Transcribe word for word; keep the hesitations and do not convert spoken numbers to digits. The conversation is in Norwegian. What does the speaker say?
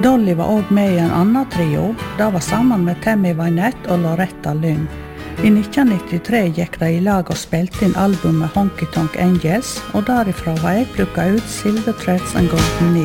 Dolly var også med i en annen trio, da var sammen med Tammy Wynette og Loretta Lynn. I nitten nittitre gikk de i lag og spilte inn albumet Honky Tonk Angels, og derifra har jeg plukket ut Silver Threads and Golden Needles.